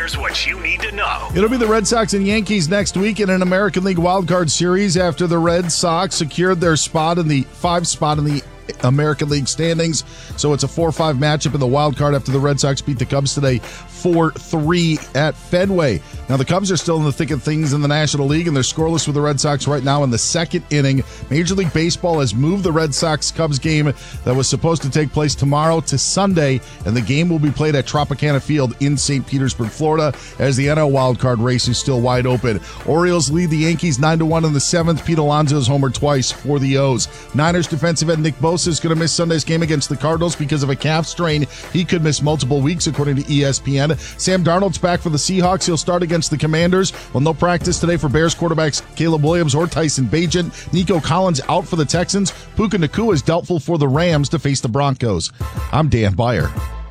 Here's what you need to know. It'll be the Red Sox and Yankees next week in an American League wildcard series after the Red Sox secured their spot in the 5 spot in the American League standings. So it's a 4-5 matchup in the wild card after the Red Sox beat the Cubs today 4-3 at Fenway. Now, the Cubs are still in the thick of things in the National League, and they're scoreless with the Red Sox right now in the second inning. Major League Baseball has moved the Red Sox-Cubs game that was supposed to take place tomorrow to Sunday, and the game will be played at Tropicana Field in St. Petersburg, Florida, as the NL wildcard race is still wide open. Orioles lead the Yankees 9-1 in the 7th. Pete Alonso has homered twice for the O's. Niners defensive end Nick Bosa is going to miss Sunday's game against the Cardinals because of a calf strain. He could miss multiple weeks, according to ESPN. Sam Darnold's back for the Seahawks. He'll start against the Commanders. Well, no practice today for Bears quarterbacks Caleb Williams or Tyson Bagent. Nico Collins out for the Texans. Puka Nacua is doubtful for the Rams to face the Broncos. I'm Dan Beyer.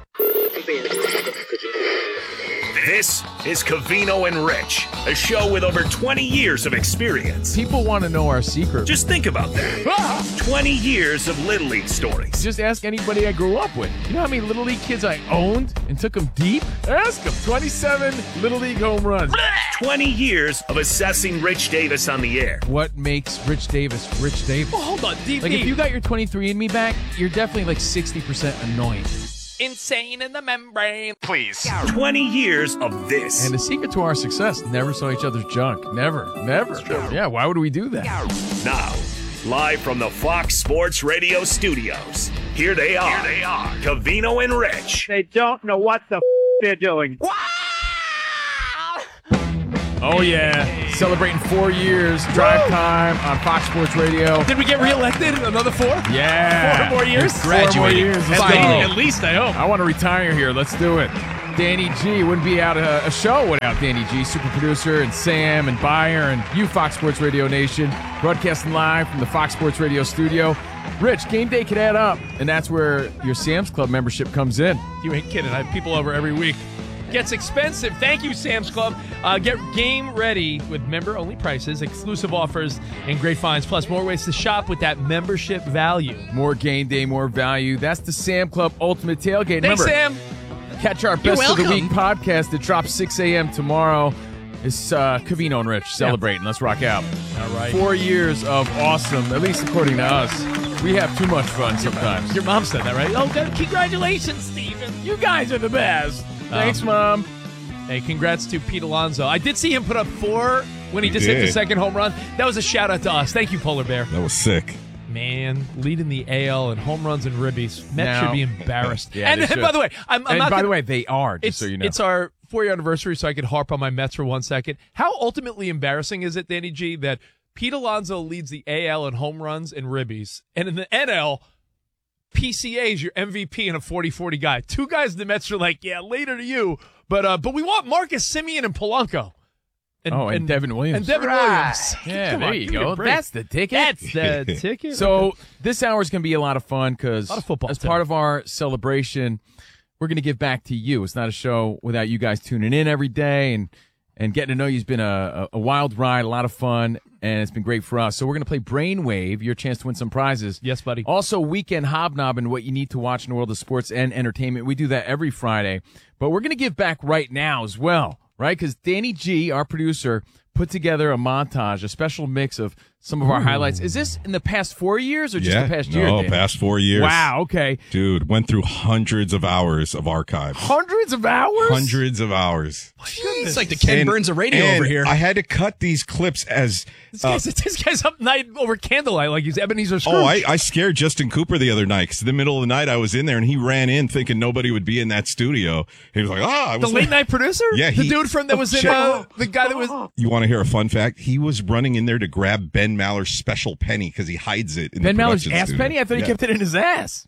This is Covino and Rich, a show with over 20 years of experience. People want to know our secret. Just think about that. 20 years of Little League stories. Just ask anybody I grew up with. You know how many Little League kids I owned and took them deep? Ask them. 27 Little League home runs. 20 years of assessing Rich Davis on the air. What makes Rich Davis Rich Davis? Well, hold on, DP. Like, if you got your 23andMe back, you're definitely like 60% annoying. Insane in the membrane. Please. 20 years of this. And the secret to our success, never saw each other's junk. Never. Yeah, why would we do that? Now, live from the Fox Sports Radio studios, here they are. Covino and Rich. They don't know what the they're doing. Oh, yeah. Celebrating 4 years, drive time on Fox Sports Radio. Did we get reelected? Another 4? Yeah. 4 more years? Graduating. 4 more years. Let's go. At least, I hope. I want to retire here. Let's do it. Danny G. Wouldn't be out a show without Danny G, super producer, and Sam and Beyer and you, Fox Sports Radio Nation, broadcasting live from the Fox Sports Radio studio. Rich, game day can add up, and that's where your Sam's Club membership comes in. You ain't kidding. I have people over every week. Gets expensive. Thank you, Sam's Club. Get game ready with member-only prices, exclusive offers, and great finds, plus more ways to shop with that membership value. More game day, more value. That's the Sam Club Ultimate Tailgate. Thanks, Remember, Sam. Catch our Best of the Week podcast that drops 6 a.m. tomorrow. It's Covino and Rich celebrating. Let's rock out. All right. 4 years of awesome, at least according to us. We have too much fun sometimes. Your mom said that, right? Oh, congratulations, Steven. You guys are the best. Thanks, Mom. Hey, congrats to Pete Alonso. I did see him put up 4 when he just hit the second home run. That was a shout-out to us. Thank you, Polar Bear. That was sick. Man, leading the AL in home runs and ribbies. Mets should be embarrassed. Yeah, and by the way, by the way, they are, just so you know. It's our 4-year anniversary, so I could harp on my Mets for 1 second. How ultimately embarrassing is it, Danny G, that Pete Alonso leads the AL in home runs and ribbies, and in the NL, PCA is your MVP and a 40-40 guy. 2 guys the Mets are like, yeah, later to you. But we want Marcus Semien and Polanco. And Devin Williams. Williams. Yeah, there you go. That's the ticket. That's the ticket. So this hour is going to be a lot of fun because as too. part of our celebration, we're going to give back to you. It's not a show without you guys tuning in every day and getting to know you. It's been a wild ride, a lot of fun, and it's been great for us. So we're going to play Brainwave, your chance to win some prizes. Yes, buddy. Also, Weekend Hobnobbing, what you need to watch in the world of sports and entertainment. We do that every Friday. But we're going to give back right now as well, right? Because Danny G, our producer, put together a montage, a special mix of some of our highlights. Is this in the past 4 years or just the past year? No, past 4 years. Wow, okay. Dude, went through hundreds of hours of archives. Hundreds of hours? Hundreds of hours. It's like the Ken Burns of radio over here. I had to cut these clips as... This guy's up night over candlelight like he's Ebenezer Scrooge. Oh, I scared Justin Cooper the other night because in the middle of the night I was in there and he ran in thinking nobody would be in that studio. He was like, I was the late night producer? Yeah. The dude that was in the guy that was... You want to hear a fun fact? He was running in there to grab Ben Maller's special penny because he hides it in Ben the Maller's production ass studio. penny? I thought he kept it in his ass.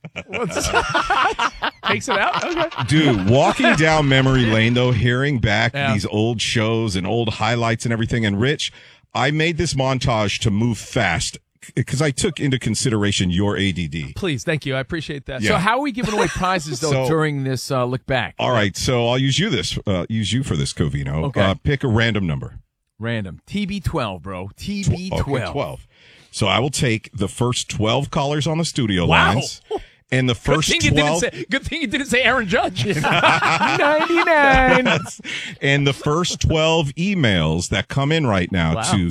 Takes it out? Okay. Dude, walking down memory lane, though, hearing back these old shows and old highlights and everything. And Rich, I made this montage to move fast because I took into consideration your ADD. Please, thank you. I appreciate that. Yeah. So how are we giving away prizes, though, during this look back? All right, so I'll use you for this, Covino. Okay. Pick a random number. Random. TB12, bro. TB12. Okay, 12. So I will take the first 12 callers on the studio lines, And the first 12... Good thing you didn't say Aaron Judge. 99. And the first 12 emails that come in right now to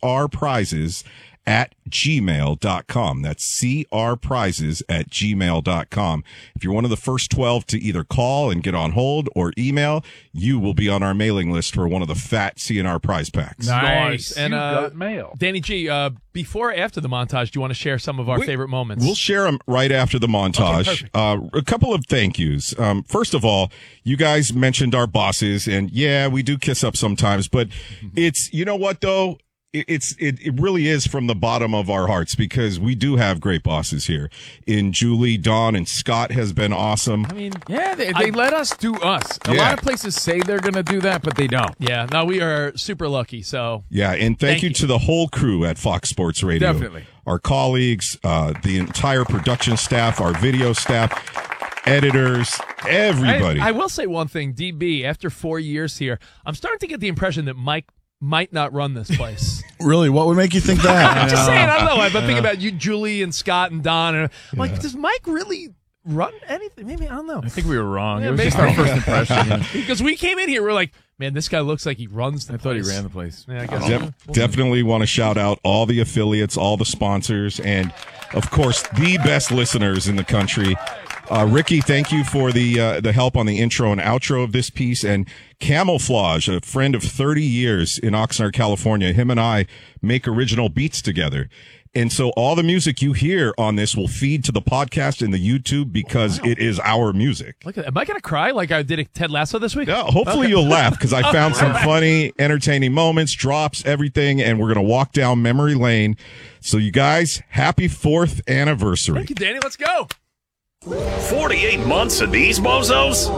crprizes@gmail.com. That's crprizes@gmail.com. If you're one of the first 12 to either call and get on hold or email, you will be on our mailing list for one of the fat CNR prize packs. Nice. And got mail. Danny G, before or after the montage, do you want to share some of our favorite moments? We'll share them right after the montage. Okay, a couple of thank yous. First of all, you guys mentioned our bosses, and yeah, we do kiss up sometimes, but it's, you know what though? It really is from the bottom of our hearts, because we do have great bosses here. In Julie, Dawn, and Scott has been awesome. I mean, yeah, they let us do us. A lot of places say they're going to do that, but they don't. Yeah, no, we are super lucky. So yeah, and thank you to the whole crew at Fox Sports Radio. Definitely. Our colleagues, the entire production staff, our video staff, editors, everybody. I will say one thing, DB, after 4 years here, I'm starting to get the impression that Mike might not run this place. Really? What would make you think that? I'm just saying, I don't know. I've been thinking about you, Julie, and Scott, and Don. And I'm like, does Mike really run anything? Maybe, I don't know. I think we were wrong. Yeah, it was maybe. just our first impression. Because we came in here, we're like, man, this guy looks like he runs the I thought he place. ran the place. Yeah, I guess Definitely want to shout out all the affiliates, all the sponsors, and, of course, the best listeners in the country. Ricky, thank you for the help on the intro and outro of this piece. And Camouflage, a friend of 30 years in Oxnard, California, him and I make original beats together. And so all the music you hear on this will feed to the podcast and the YouTube, because it is our music. Look at that. Am I going to cry like I did at Ted Lasso this week? No, hopefully you'll laugh, because I found some funny, entertaining moments, drops, everything, and we're going to walk down memory lane. So you guys, happy 4th anniversary. Thank you, Danny. Let's go. 48 months of these bozos?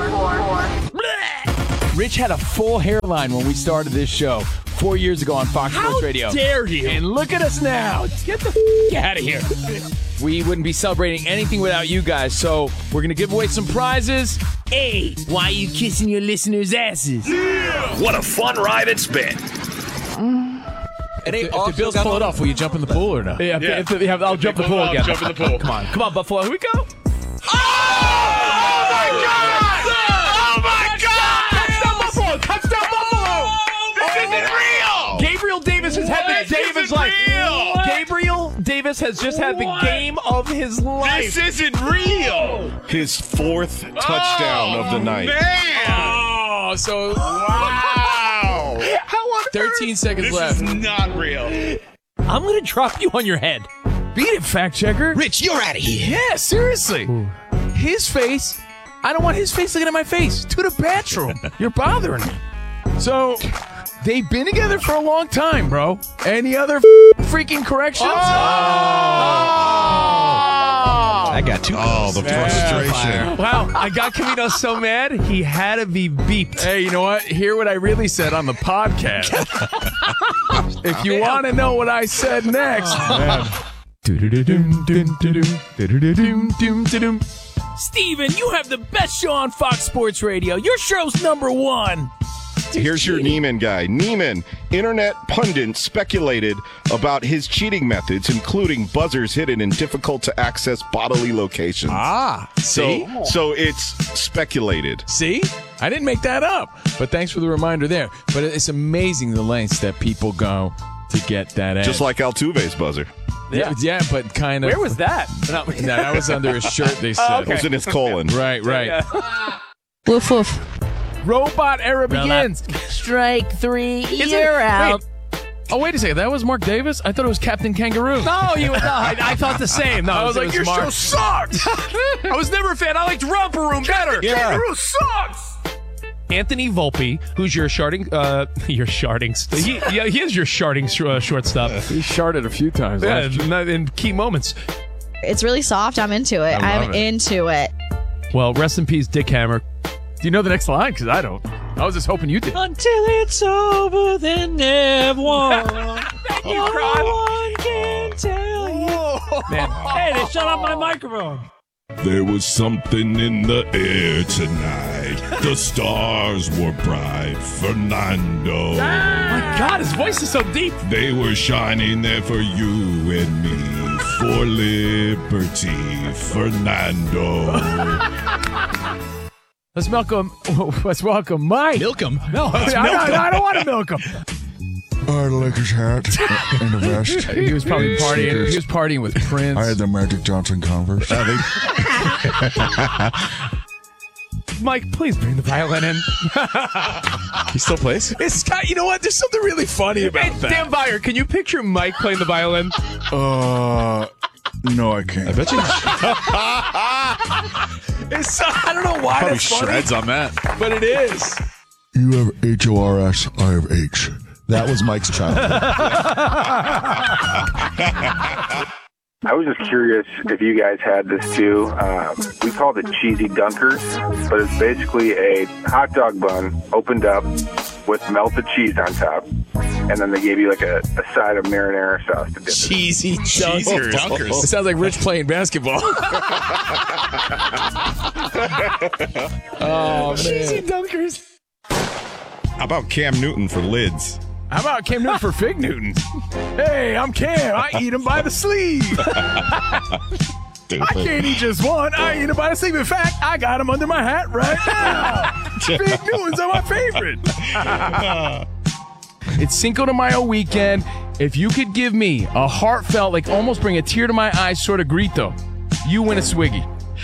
Rich had a full hairline when we started this show 4 years ago on Fox Sports Radio. How dare you? And look at us now. Get the out of here. We wouldn't be celebrating anything without you guys, so we're going to give away some prizes. Hey, why are you kissing your listeners' asses? What a fun ride it's been. If the Bills pull it off, will you jump in the pool or no? Yeah, I'll jump the pool again. Jump in the pool. Come on, Buffalo. Here we go. Oh my God! Oh my God! Touchdown, Buffalo! This isn't real! Gabriel Davis has had the game of his life. Gabriel Davis has just had the game of his life. This isn't real! His 4th touchdown of the night. Oh, so wow! How on 13 seconds left. Not real. I'm going to drop you on your head. Beat it, fact checker. Rich, you're out of here. Yeah, seriously. His face. I don't want his face looking at my face. To the bathroom. You're bothering me. So, they've been together for a long time, bro. Any other freaking corrections? I got two. Oh, the frustration. Wow, I got Camino so mad, he had to be beeped. Hey, you know what? Hear what I really said on the podcast. If you want to know what I said next. Steven, you have the best show on Fox Sports Radio. Your show's #1. Here's your Neiman guy. Neiman, internet pundits speculated about his cheating methods, including buzzers hidden in difficult-to-access bodily locations. See? So it's speculated. See? I didn't make that up. But thanks for the reminder there. But it's amazing the lengths that people go to get that edge. Just like Altuve's buzzer. Yeah, but kind of. Where was that? That was under his shirt, they said. It was in his colon. Right. Woof woof. Robot era begins. Strike 3, Is you're it? out. Oh, wait a second. That was Mark Davis? I thought it was Captain Kangaroo. No, I thought the same. No, I was like, your show sucks. I was never a fan. I liked Romper Room better. Yeah. Kangaroo sucks. Anthony Volpe, who's your sharding, he is your sharding shortstop. He sharted a few times. In key moments. It's really soft. I'm into it. I'm into it. Well, rest in peace, Dick Hammer. Do you know the next line? Because I don't. I was just hoping you did. Until it's over, then never won. Thank you, No Cron. one can tell you. Man. Hey, they shut up my microphone. There was something in the air tonight. The stars were bright. Fernando. My God, his voice is so deep. They were shining there for you and me. For liberty, Fernando. Let's welcome Mike. Milk him. No, I don't want to milk him. I had a Lakers hat and a vest. He was probably partying. Stickers. He was partying with Prince. I had the Magic Johnson Converse. Mike, please bring the violin in. He still plays? It's Scott. You know what? There's something really funny about that. Dan Byer, can you picture Mike playing the violin? No, I can't. I bet you. I don't know why Probably that's funny, shreds on that. but it is. You have HORS, I have H. That was Mike's childhood. I was just curious if you guys had this too. We call it cheesy dunkers, but it's basically a hot dog bun opened up with melted cheese on top, and then they gave you like a side of marinara sauce to dip it. Cheesy dunkers. It sounds like Rich playing basketball. Oh, man. Cheesy dunkers. How about Cam Newton for lids? How about Cam Newton for Fig Newtons? Hey, I'm Cam. I eat them by the sleeve. I can't eat just one. I eat them by the sleeve. In fact, I got them under my hat right now. Fig Newtons are my favorite. It's Cinco de Mayo weekend. If you could give me a heartfelt, like almost bring a tear to my eyes sort of grito, you win a Swiggy.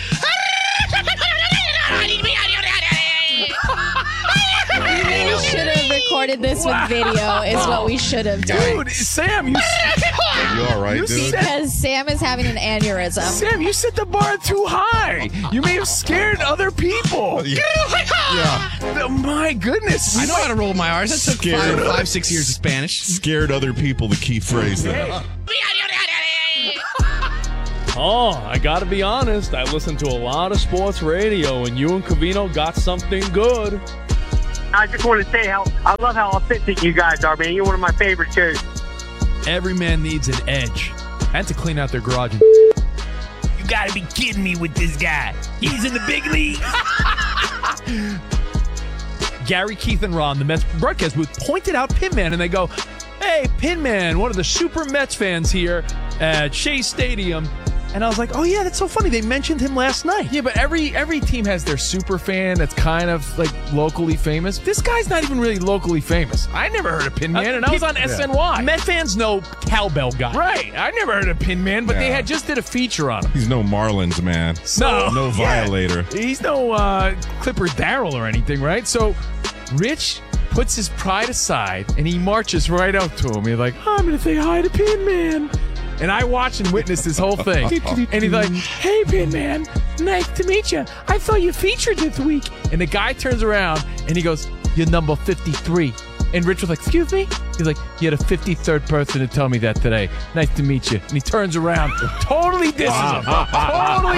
We should have recorded this with video is what we should have done. Dude, Sam, you all right, dude? Because Sam is having an aneurysm. Sam, you set the bar too high. You may have scared other people. Yeah. My goodness. I know how to roll my R's. That took Scared. 5-6 years of Spanish. Scared other people, the key phrase there. Oh, I gotta be honest. I listen to a lot of sports radio, and you and Covino got something good. I just want to say I love how authentic you guys are, man. You're one of my favorites too. Every man needs an edge. And to clean out their garage. You gotta be kidding me with this guy. He's in the big leagues. Gary, Keith, and Ron, the Mets broadcast booth, pointed out Pinman, and they go, hey, Pinman, one of the super Mets fans here at Shea Stadium. And I was like, oh, yeah, that's so funny. They mentioned him last night. Yeah, but every team has their super fan that's kind of like locally famous. This guy's not even really locally famous. I never heard of Pinman, and I was on SNY. Met fans know Cowbell guy. Right. I never heard of Pinman, but they had just did a feature on him. He's no Marlins man. No Violator. He's no Clipper Darrell or anything, right? So Rich puts his pride aside, and he marches right out to him. He's like, I'm going to say hi to Pinman. And I watch and witness this whole thing. And he's like, hey, Pinman, nice to meet you. I saw you featured this week. And the guy turns around, and he goes, you're number 53. And Rich was like, excuse me? He's like, you're the 53rd person to tell me that today. Nice to meet you. And he turns around, totally disses him. Totally.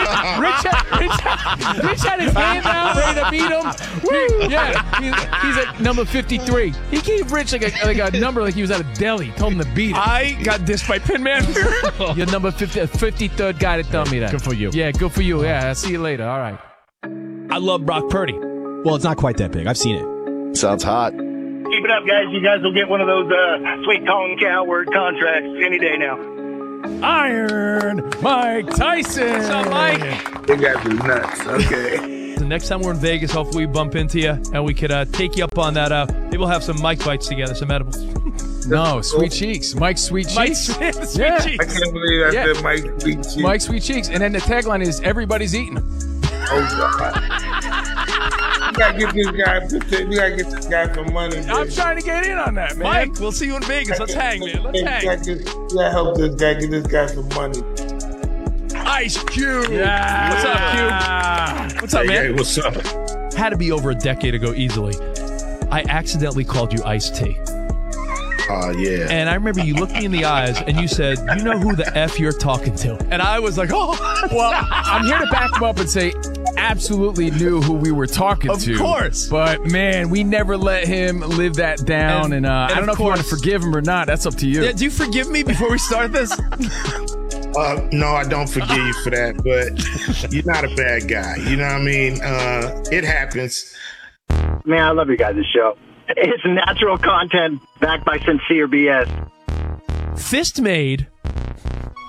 Rich had his hand out, ready to beat him. Woo! Yeah, he's at number 53. He gave Rich like a number like he was at a deli. Told him to beat him. I got dissed by Pinman. You're number 53rd guy to tell me that. Good for you. Yeah, good for you. Yeah, I'll see you later. All right. I love Brock Purdy. Well, it's not quite that big. I've seen it. Sounds hot. Keep it up, guys. You guys will get one of those sweet tongue coward contracts any day now. Iron Mike Tyson. What's up, Mike? You guys are nuts. Okay. The next time we're in Vegas, hopefully we bump into you and we could take you up on that. Maybe we'll have some Mike bites together, some edibles. No, Sweet Cheeks. Mike's Sweet Cheeks. Sweet Cheeks. I can't believe I said Mike Sweet Cheeks. Mike's Sweet Cheeks. And then the tagline is, everybody's eating them. Oh, God. We gotta get this guy some money. Man. I'm trying to get in on that, man. Mike, we'll see you in Vegas. Let's hang, man. Let's hang. We gotta help this guy get this guy some money. Ice Cube. Yeah. What's up, Cube? What's up, man? Hey, what's up? Had to be over a decade ago easily. I accidentally called you Ice T. Yeah. And I remember you looked me in the eyes and you said, you know who the F you're talking to. And I was like, oh. Well, I'm here to back him up and say, absolutely knew who we were talking to. Of course. But, man, we never let him live that down. And I don't know if you want to forgive him or not. That's up to you. Yeah, do you forgive me before we start this? No, I don't forgive you for that, but you're not a bad guy. You know what I mean? It happens. Man, I love you guys' show. It's natural content backed by sincere BS. Fist made.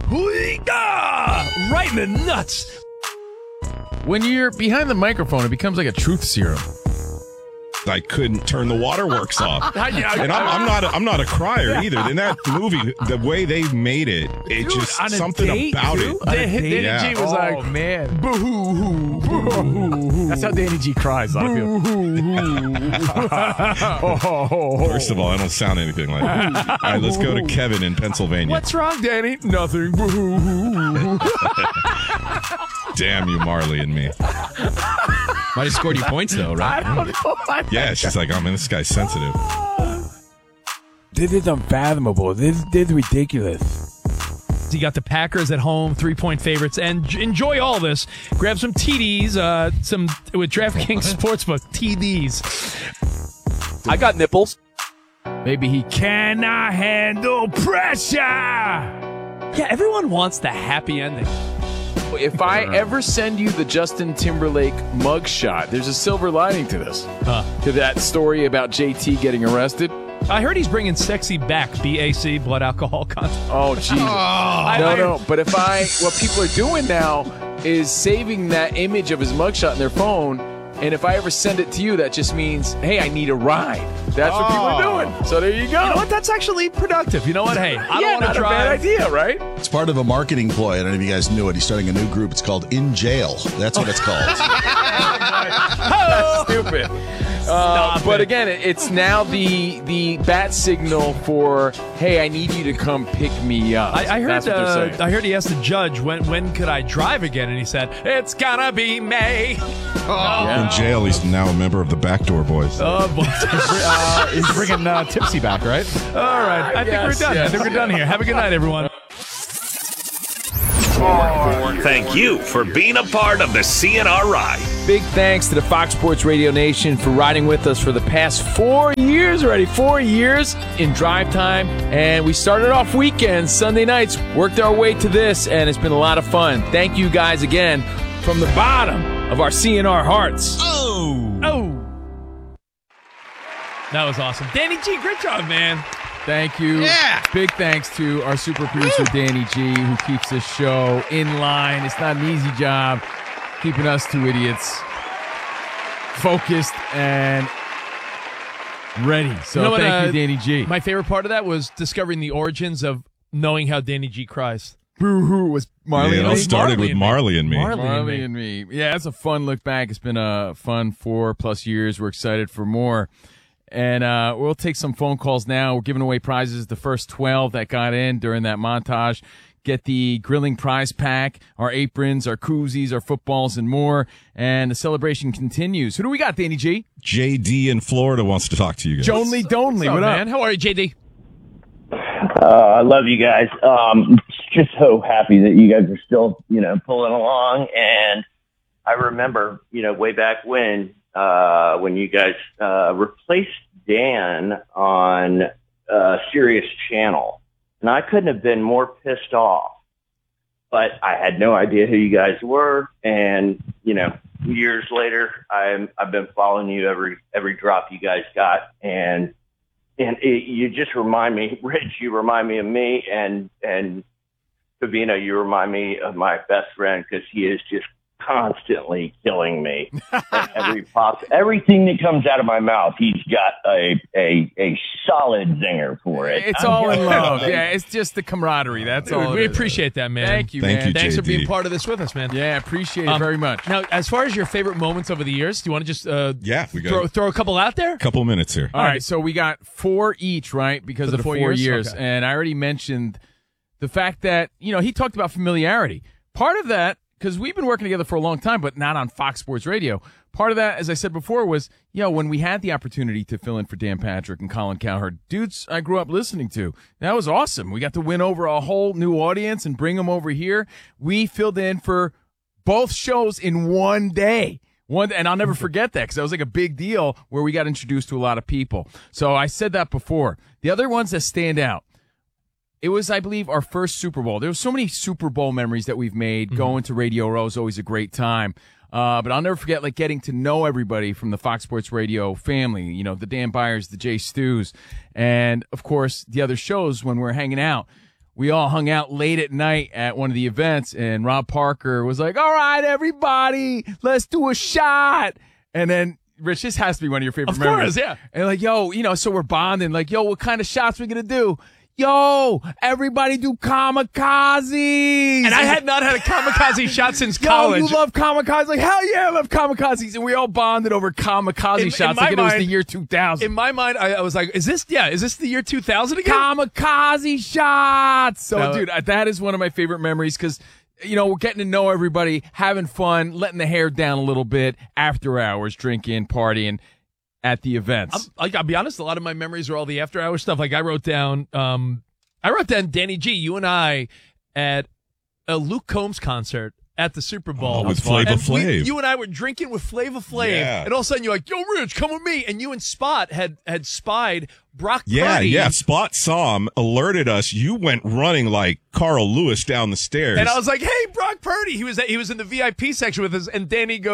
Right in the nuts. When you're behind the microphone, it becomes like a truth serum. I couldn't turn the waterworks off, Yeah, and I'm not a crier either. In that movie, the way they made it, Dude, just on a something date, about too? it. Danny Yeah. G was like, man. boo-hoo-hoo, boo-hoo-hoo. That's how Danny G cries, a lot of people. First of all, I don't sound anything like that. All right, let's go to Kevin in Pennsylvania. What's wrong, Danny? Nothing. Damn you, Marley and me. Might have scored you points, though, right? I don't know. Yeah, she's like, oh man, this guy's sensitive. This is unfathomable. This is ridiculous. You got the Packers at home, 3-point favorites, and enjoy all this. Grab some TDs, some with DraftKings Sportsbook TDs. I got nipples. Maybe he cannot handle pressure. Yeah, everyone wants the happy ending. If I ever send you the Justin Timberlake mugshot, there's a silver lining to this. To that story about JT getting arrested. I heard he's bringing sexy back, BAC, blood alcohol content. Oh, Jesus. No. But what people are doing now is saving that image of his mugshot in their phone. And if I ever send it to you, that just means, hey, I need a ride. That's what people are doing. So there you go. You know what? That's actually productive. You know what? Hey, I don't want to drive. Not a bad idea, right? It's part of a marketing ploy. I don't know if you guys knew it. He's starting a new group. It's called In Jail. That's what it's called. That's stupid. But again, it's now the bat signal for, hey, I need you to come pick me up. I heard. That's what they're saying. I heard he asked the judge when could I drive again, and he said it's gonna be May. In jail, he's now a member of the Backdoor Boys. Oh boy. He's bringing Tipsy back, right? All right, I think we're done. yes. I think we're done here. Have a good night, everyone. Thank you for being a part of the CNR ride. Big thanks to the Fox Sports Radio Nation for riding with us for the past 4 years already. 4 years in drive time. And we started off weekends, Sunday nights, worked our way to this, and it's been a lot of fun. Thank you guys again from the bottom of our CNR hearts. Oh. That was awesome. Danny G, great job, man. Thank you. Yeah. Big thanks to our super producer, Danny G, who keeps this show in line. It's not an easy job keeping us two idiots focused and ready. So You know what, thank you, Danny G. My favorite part of that was discovering the origins of knowing how Danny G cries. Boo-hoo was Marley Yeah, it and all me. started with Marley and me. Marley and me. Yeah, it's a fun look back. It's been a fun 4+ years. We're excited for more. And we'll take some phone calls now. We're giving away prizes. The first 12 that got in during that montage get the grilling prize pack, our aprons, our koozies, our footballs, and more. And the celebration continues. Who do we got, Danny G? JD in Florida wants to talk to you guys. Jonely Donely. What up, man? How are you, JD? I love you guys. Just so happy that you guys are still, pulling along. And I remember, way back when you guys replaced Dan on Sirius Channel, and I couldn't have been more pissed off. But I had no idea who you guys were, and years later, I've been following you every drop you guys got, and you just remind me, Rich. You remind me of me, and Covino, you remind me of my best friend because he is just constantly killing me. Everything that comes out of my mouth, he's got a solid zinger for it. It's all in love. Yeah, it's just the camaraderie. That's all. We appreciate that, man. Thank you, Thank man. you, Thanks for JD. being part of this with us, man. Yeah, appreciate it very much. Now, as far as your favorite moments over the years, do you want to just we got throw a couple out there? couple minutes here. All right, so we got 4 each, right? Because For of the the 4 4 years? years. Okay. And I already mentioned the fact that, he talked about familiarity. Part of that, because we've been working together for a long time, but not on Fox Sports Radio. Part of that, as I said before, was, when we had the opportunity to fill in for Dan Patrick and Colin Cowherd, dudes I grew up listening to. That was awesome. We got to win over a whole new audience and bring them over here. We filled in for both shows in one day. And I'll never forget that because that was like a big deal where we got introduced to a lot of people. So I said that before. The other ones that stand out, it was, I believe, our first Super Bowl. There were so many Super Bowl memories that we've made. Going to Radio Row is always a great time. But I'll never forget, getting to know everybody from the Fox Sports Radio family, the Dan Byers, the Jay Stews, and, of course, the other shows when we're hanging out. we all hung out late at night at one of the events, and Rob Parker was like, all right, everybody, let's do a shot. And then, Rich, this has to be one of your favorite memories. Of course, yeah. And like, yo, so we're bonding. Like, yo, what kind of shots we going to do? Yo, everybody do kamikazes. And I had not had a kamikaze shot since college. Yo, you love kamikazes? Like, hell yeah, I love kamikazes. And we all bonded over kamikaze shots. Like it was the year 2000. In my mind, I was like, is this the year 2000 again? Kamikaze shots. So, dude, that is one of my favorite memories because, we're getting to know everybody, having fun, letting the hair down a little bit, after hours, drinking, partying at the events. I'll be honest, a lot of my memories are all the after hours stuff. Like I wrote down Danny G, you and I at a Luke Combs concert at the Super Bowl. With Flava Flav. You and I were drinking with Flava Flav. Yeah. And all of a sudden you're like, yo, Rich, come with me. And you and Spot had spied Brock Purdy. Yeah. Spot saw him, alerted us. You went running like Carl Lewis down the stairs. And I was like, hey, Brock Purdy. He was in the VIP section with us. And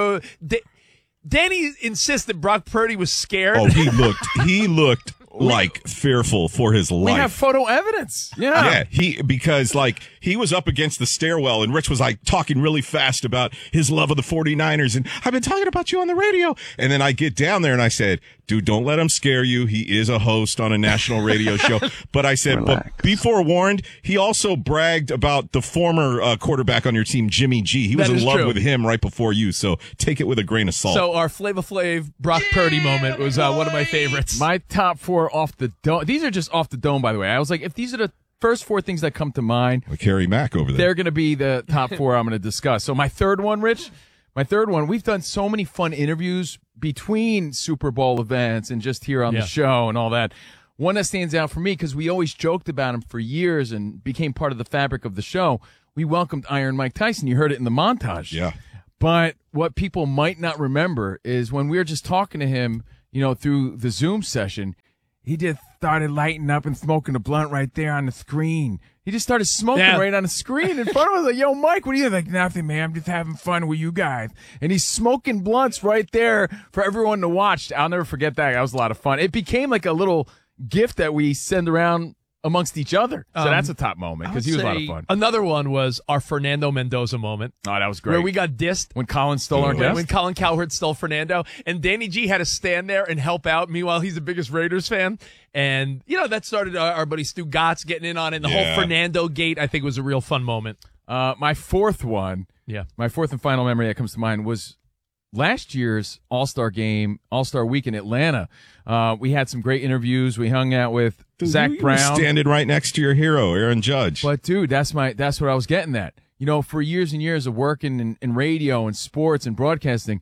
Danny insists that Brock Purdy was scared. Oh, he looked like fearful for his life. We have photo evidence. Yeah. Because he was up against the stairwell and Rich was like talking really fast about his love of the 49ers. And I've been talking about you on the radio. And then I get down there and I said, dude, don't let him scare you. He is a host on a national radio show. But I said, but be forewarned, he also bragged about the former quarterback on your team, Jimmy G. He was in love with him right before you. So take it with a grain of salt. So our Flava Flav Brock Purdy moment was one of my favorites. My top 4 off the dome. These are just off the dome, by the way. I was like, if these are the first 4 things that come to mind, with Carrie Mack over there, they're going to be the top 4 I'm going to discuss. So my third one, Rich, we've done so many fun interviews between Super Bowl events and just here on the show and all that. One that stands out for me, because we always joked about him for years and became part of the fabric of the show, we welcomed Iron Mike Tyson. You heard it in the montage. Yeah. But what people might not remember is when we were just talking to him, through the Zoom session, he just started lighting up and smoking a blunt right there on the screen. He just started smoking right on the screen in front of us. Like, yo, Mike, what are you like? Nothing, man. I'm just having fun with you guys. And he's smoking blunts right there for everyone to watch. I'll never forget that. That was a lot of fun. It became like a little gift that we send around amongst each other. So that's a top moment because he was a lot of fun. Another one was our Fernando Mendoza moment. Oh, that was great. Where we got dissed. When Colin stole our guest? When Colin Cowherd stole Fernando. And Danny G had to stand there and help out. Meanwhile, he's the biggest Raiders fan. And, that started our buddy Stu Gotts getting in on it. And the whole Fernando gate, I think, was a real fun moment. My fourth one, my fourth and final memory that comes to mind was last year's All-Star game, All-Star Week in Atlanta. We had some great interviews. We hung out with Zach Brown. Standing right next to your hero, Aaron Judge. But, dude, that's what I was getting at. For years and years of working in radio and sports and broadcasting,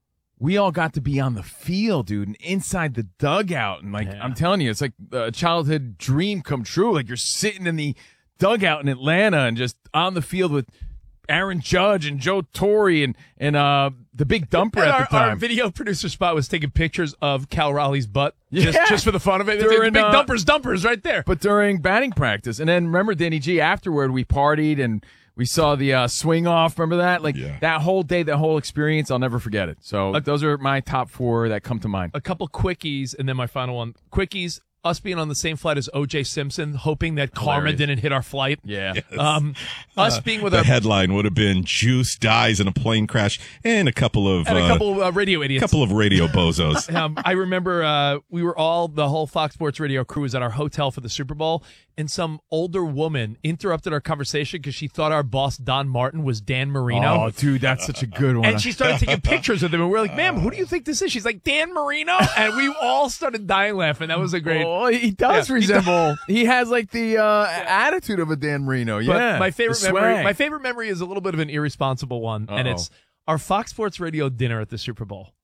we all got to be on the field, dude, and inside the dugout. And, I'm telling you, it's like a childhood dream come true. Like, you're sitting in the dugout in Atlanta and just on the field with Aaron Judge and Joe Torre and the big dumper at the time. Our video producer Spot was taking pictures of Cal Raleigh's butt just for the fun of it. During, the big dumpers right there. But during batting practice. And then remember, Danny G, afterward, we partied and we saw the swing off. Remember that? That whole day, that whole experience, I'll never forget it. So those are my top 4 that come to mind. A couple quickies, and then my final one. Quickies. Us being on the same flight as O.J. Simpson, hoping that karma didn't hit our flight. Yeah. Yes. Us being with the headline would have been Juice dies in a plane crash and a couple of radio idiots. A couple of radio bozos. I remember we were the whole Fox Sports Radio crew was at our hotel for the Super Bowl, and some older woman interrupted our conversation because she thought our boss, Don Martin, was Dan Marino. Oh, dude, that's such a good one. And she started taking pictures with him, and we're like, ma'am, who do you think this is? She's like, Dan Marino? And we all started dying laughing. That was a great... Oh, he does resemble... He has, the attitude of a Dan Marino. Yeah. But my favorite memory is a little bit of an irresponsible one, and it's our Fox Sports Radio dinner at the Super Bowl.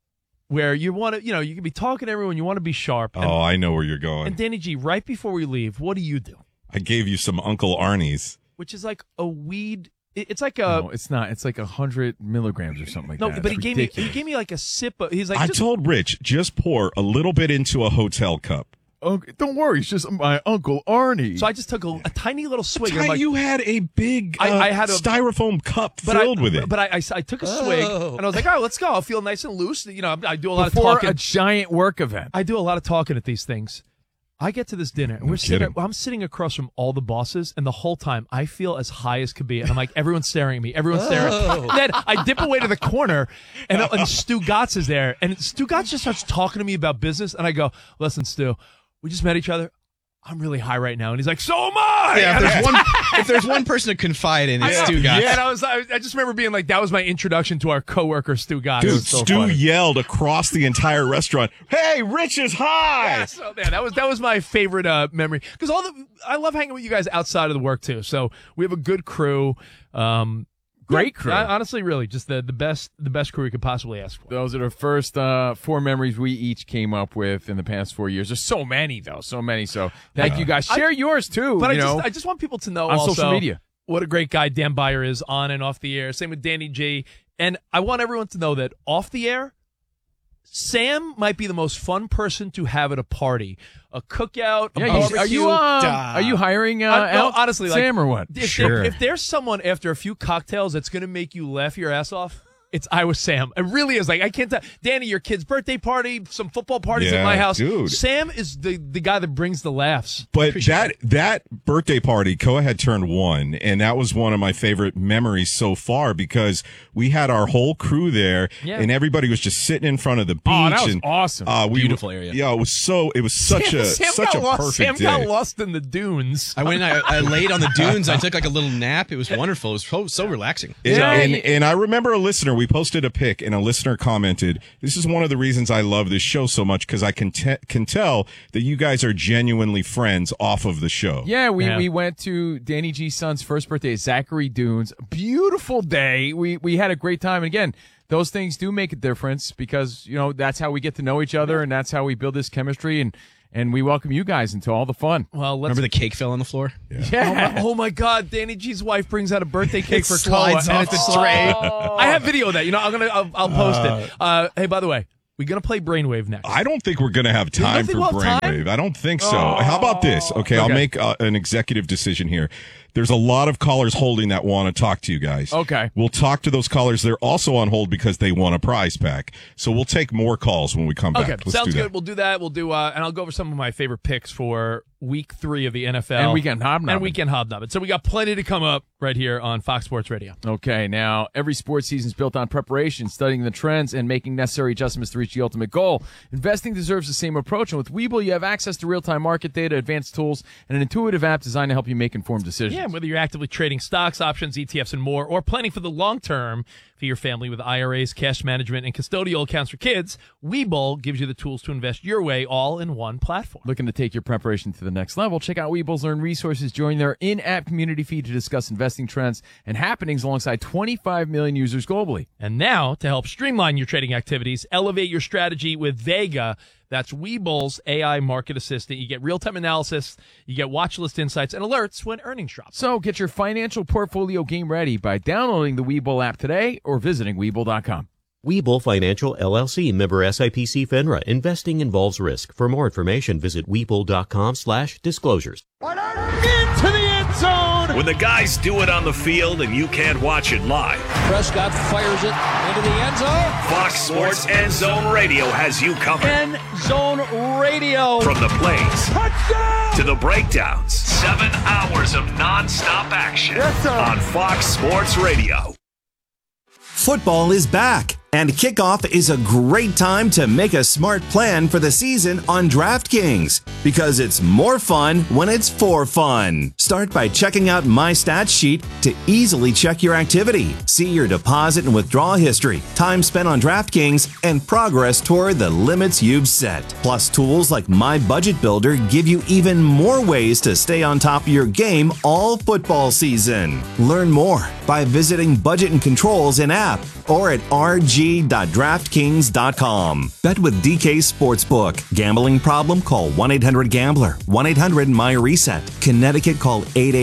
Where you want to, you can be talking to everyone, you want to be sharp. And, I know where you're going. And Danny G, right before we leave, what do? I gave you some Uncle Arnie's. Which is like a weed. It's like a. No, it's not. It's like 100 milligrams or something like that. No, but he gave me like a sip of. He's like. I told Rich, just pour a little bit into a hotel cup. Don't worry, it's just my Uncle Arnie. So I just took a tiny little swig. You had a big I had a styrofoam cup filled with it. But I took a swig, and I was like, all right, let's go. I'll feel nice and loose. I do a lot Before of talking. A giant work event. I do a lot of talking at these things. I get to this dinner, and I'm sitting across from all the bosses, and the whole time I feel as high as could be. And I'm like, everyone's staring at me. Everyone's staring. And then I dip away to the corner, and Stu Gatz is there. And Stu Gatz just starts talking to me about business. And I go, listen, Stu, we just met each other. I'm really high right now. And he's like, so am I. Yeah, if there's one person to confide in, it's Stu Gatz. Yeah, and I just remember being like, that was my introduction to our coworker, Stu Gatz. Dude, So Stu funny. yelled across the entire restaurant, "Hey, Rich is high!" Yeah, so, man, that was my favorite memory. Because I love hanging with you guys outside of the work, too. So we have a good crew. Great crew. Honestly, really, just the best crew we could possibly ask for. Those are the first 4 memories we each came up with in the past 4 years. There's so many, though. So many. So thank you guys. Share yours, too. But I just want people to know on also social media what a great guy Dan Beyer is on and off the air. Same with Danny G. And I want everyone to know that off the air, Sam might be the most fun person to have at a party. A cookout, a barbecue. Are you hiring honestly, Sam or what? If there's someone after a few cocktails that's going to make you laugh your ass off, it's I Was Sam. It really is. Like, I can't tell. Danny, your kid's birthday party, some football parties at my house. Dude. Sam is the guy that brings the laughs. But that birthday party, Koa had turned 1, and that was one of my favorite memories so far because we had our whole crew there, and everybody was just sitting in front of the beach. Oh, that was awesome. Beautiful area. Yeah, it was such a perfect Sam day. got lost in the dunes. I went and I laid on the dunes. I took like a little nap. It was wonderful. It was so relaxing. And I remember a listener, we posted a pic, and a listener commented, "This is one of the reasons I love this show so much because I can tell that you guys are genuinely friends off of the show." Yeah, we went to Danny G's son's first birthday, Zachary Dunes. Beautiful day. We had a great time. And again, those things do make a difference because, that's how we get to know each other, and that's how we build this chemistry, and we welcome you guys into all the fun. Well, remember the cake fell on the floor? Yeah. Oh my God! Danny G's wife brings out a birthday cake for Koa, slides and off it's a the tray. Oh. I have video of that. I'll post it. Hey, by the way, we're gonna play Brainwave next. I don't think we're going to have time for Brainwave. I don't think so. How about this? Okay, I'll make an executive decision here. There's a lot of callers holding that want to talk to you guys. Okay. We'll talk to those callers. They're also on hold because they want a prize pack. So we'll take more calls when we come back. Okay, sounds good. We'll do that. We'll do, and I'll go over some of my favorite picks for Week 3 of the NFL. And Weekend Hobnobbin. So we got plenty to come up right here on Fox Sports Radio. Okay, now every sports season is built on preparation, studying the trends, and making necessary adjustments to reach the ultimate goal. Investing deserves the same approach, and with Webull, you have access to real-time market data, advanced tools, and an intuitive app designed to help you make informed decisions. Yeah, whether you're actively trading stocks, options, ETFs, and more, or planning for the long term for your family with IRAs, cash management, and custodial accounts for kids, Webull gives you the tools to invest your way all in one platform. Looking to take your preparation to the next level? Check out Webull's Learn Resources. Join their in-app community feed to discuss investing trends and happenings alongside 25 million users globally. And now, to help streamline your trading activities, elevate your strategy with Vega. That's Webull's AI market assistant. You get real-time analysis, you get watch list insights, and alerts when earnings drop. So get your financial portfolio game ready by downloading the Webull app today or visiting Webull.com. Webull Financial, LLC, member SIPC FINRA. Investing involves risk. For more information, visit Webull.com/disclosures. Into the end zone! When the guys do it on the field and you can't watch it live, Prescott fires it into the end zone. Fox Sports End Zone Radio has you covered. End Zone Radio. From the plays to the breakdowns, 7 hours of nonstop action on Fox Sports Radio. Football is back, and kickoff is a great time to make a smart plan for the season on DraftKings, because it's more fun when it's for fun. Start by checking out My Stats Sheet to easily check your activity, see your deposit and withdrawal history, time spent on DraftKings, and progress toward the limits you've set. Plus, tools like My Budget Builder give you even more ways to stay on top of your game all football season. Learn more by visiting Budget and Controls in app or at rg.draftkings.com. Bet with DK Sportsbook. Gambling problem? Call 1-800-GAMBLER. 1-800-MY-RESET. Connecticut, call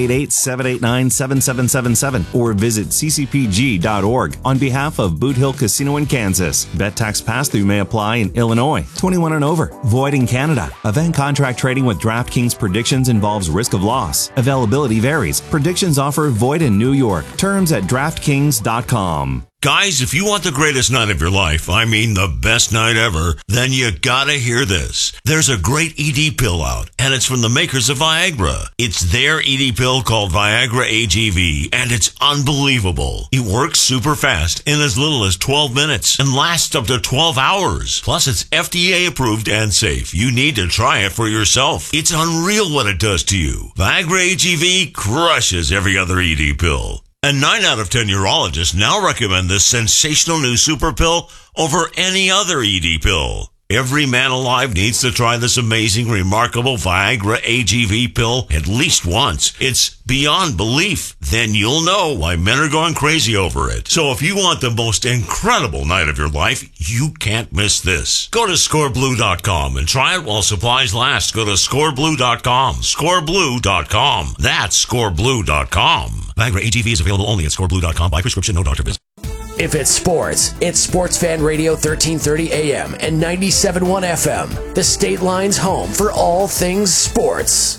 888-789-7777 or visit ccpg.org on behalf of Boot Hill Casino in Kansas. Bet tax pass-through may apply in Illinois. 21 and over. Void in Canada. Event contract trading with DraftKings predictions involves risk of loss. Availability varies. Predictions offer void in New York. Terms at DraftKings.com. Guys, if you want the greatest night of your life, I mean the best night ever, then you gotta hear this. There's a great ED pill out, and it's from the makers of Viagra. It's their ED pill called Viagra AGV, and it's unbelievable. It works super fast in as little as 12 minutes and lasts up to 12 hours. Plus, it's FDA approved and safe. You need to try it for yourself. It's unreal what it does to you. Viagra AGV crushes every other ED pill. And 9 out of 10 urologists now recommend this sensational new super pill over any other ED pill. Every man alive needs to try this amazing, remarkable Viagra AGV pill at least once. It's beyond belief. Then you'll know why men are going crazy over it. So if you want the most incredible night of your life, you can't miss this. Go to scoreblue.com and try it while supplies last. Go to scoreblue.com. Scoreblue.com. That's scoreblue.com. Viagra AGV is available only at scoreblue.com by prescription, no doctor visit. If it's sports, it's Sports Fan Radio 1330 AM and 97.1 FM, the State Line's home for all things sports.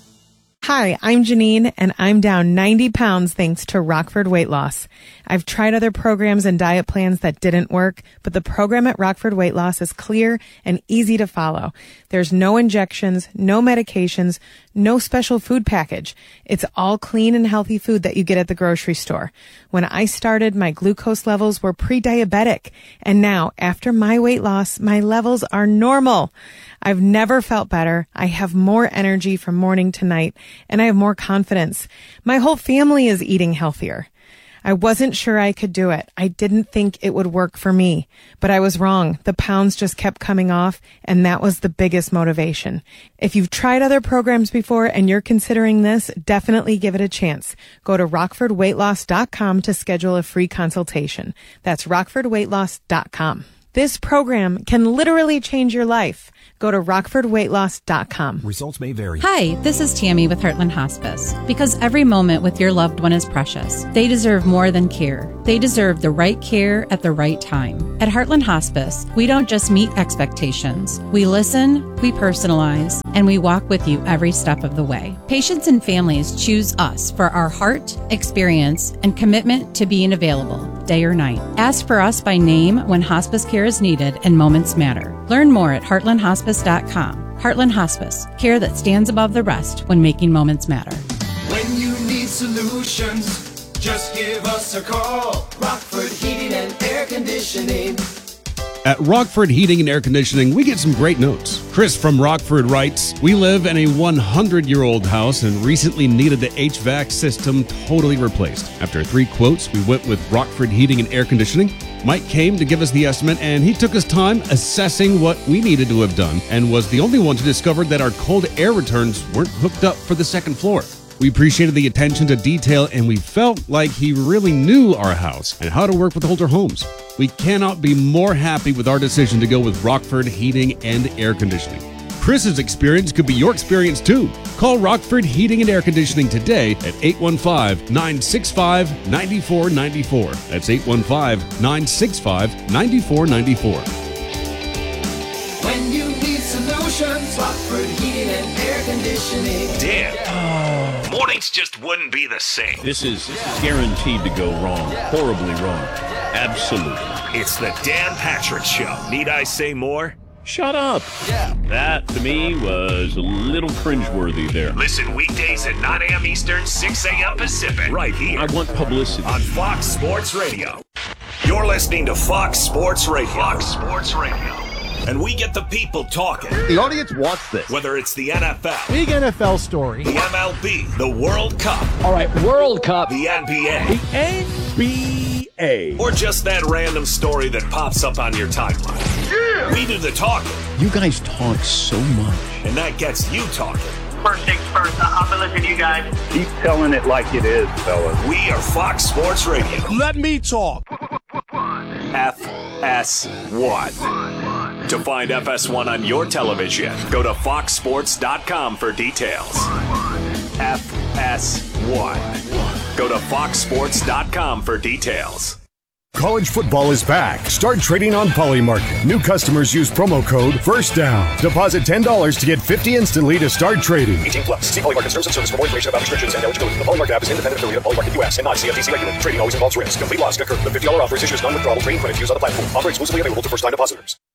Hi, I'm Janine, and I'm down 90 pounds thanks to Rockford Weight Loss. I've tried other programs and diet plans that didn't work, but the program at Rockford Weight Loss is clear and easy to follow. There's no injections, no medications, no special food package. It's all clean and healthy food that you get at the grocery store. When I started, my glucose levels were pre-diabetic, and now, after my weight loss, my levels are normal. I've never felt better. I have more energy from morning to night, and I have more confidence. My whole family is eating healthier. I wasn't sure I could do it. I didn't think it would work for me, but I was wrong. The pounds just kept coming off, and that was the biggest motivation. If you've tried other programs before and you're considering this, definitely give it a chance. Go to rockfordweightloss.com to schedule a free consultation. That's rockfordweightloss.com. This program can literally change your life. Go to rockfordweightloss.com. Results may vary. Hi, this is Tammy with Heartland Hospice. Because every moment with your loved one is precious, they deserve more than care. They deserve the right care at the right time. At Heartland Hospice, we don't just meet expectations. We listen, we personalize, and we walk with you every step of the way. Patients and families choose us for our heart, experience, and commitment to being available, day or night. Ask for us by name when hospice care is needed and moments matter. Learn more at heartlandhospice.com. Heartland Hospice, care that stands above the rest when making moments matter. When you need solutions, just give us a call. Rockford Heating and Air Conditioning. At Rockford Heating and Air Conditioning, we get some great notes. Chris from Rockford writes, "We live in a 100-year-old house and recently needed the HVAC system totally replaced. After 3 quotes, we went with Rockford Heating and Air Conditioning. Mike came to give us the estimate, and he took his time assessing what we needed to have done and was the only one to discover that our cold air returns weren't hooked up for the second floor. We appreciated the attention to detail, and we felt like he really knew our house and how to work with older homes. We cannot be more happy with our decision to go with Rockford Heating and Air Conditioning. Chris's experience could be your experience too. Call Rockford Heating and Air Conditioning today at 815-965-9494. That's 815-965-9494. When you need solutions, Rockford Heating and Air Conditioning. Damn. Mornings just wouldn't be the same. This is guaranteed to go wrong. Horribly wrong. Absolutely. It's the Dan Patrick Show. Need I say more? Shut up. Yeah. That, to me, was a little cringeworthy there. Listen weekdays at 9 a.m. Eastern, 6 a.m. Pacific. Right here. I want publicity. On Fox Sports Radio. You're listening to Fox Sports Radio. Fox Sports Radio. And we get the people talking. The audience wants this. Whether it's the NFL. Big NFL story. The MLB. The World Cup. All right, World Cup. The NBA. The NBA. Or just that random story that pops up on your timeline. Yeah! We do the talking. You guys talk so much. And that gets you talking. First things first, I've been listening to you guys. Keep telling it like it is, fellas. We are Fox Sports Radio. Let me talk. FS1. To find FS1 on your television, go to foxsports.com for details. FS1. Go to foxsports.com for details. College football is back. Start trading on Polymarket. New customers use promo code FIRSTDOWN. Deposit $10 to get $50 instantly to start trading. 18 plus. See Polymarket terms and service for more information about restrictions and eligibility. The Polymarket app is an independent affiliate of Polymarket US and not CFTC regulated. Trading always involves risk. Complete loss can occur. The $50 offer is issued as non-withdrawable trading credit used on the platform. Offer exclusively available to first-time depositors.